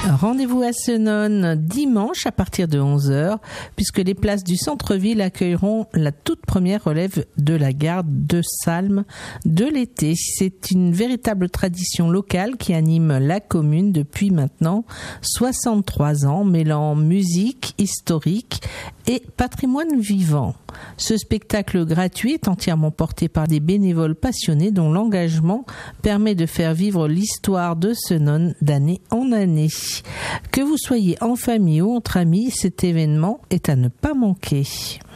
Rendez-vous à Senones dimanche à partir de 11h, puisque les places du centre-ville accueilleront la toute première relève de la garde de Salmes de l'été. C'est une véritable tradition locale qui anime la commune depuis maintenant 63 ans, mêlant musique, historique et patrimoine vivant. Ce spectacle gratuit est entièrement porté par des bénévoles passionnés dont l'engagement permet de faire vivre l'histoire de Senones d'année en année. Que vous soyez en famille ou entre amis, cet événement est à ne pas manquer.